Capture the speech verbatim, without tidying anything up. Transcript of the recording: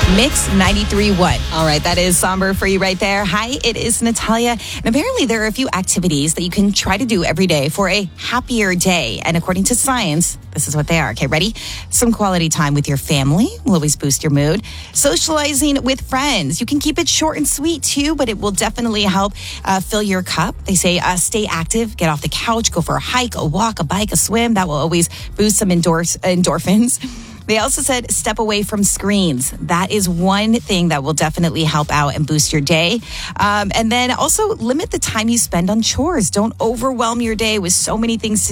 Mix ninety-three point one. All right, that is somber for you right there. Hi, it is Natalia. And apparently there are a few activities that you can try to do every day for a happier day. And according to science, this is what they are. Okay, ready? Some quality time with your family will always boost your mood. Socializing with friends. You can keep it short and sweet too, but it will definitely help uh, fill your cup. They say uh, stay active, get off the couch, go for a hike, a walk, a bike, a swim. That will always boost some endorse, endorphins. They also said step away from screens. That is one thing that will definitely help out and boost your day. Um, and then also limit the time you spend on chores. Don't overwhelm your day with so many things to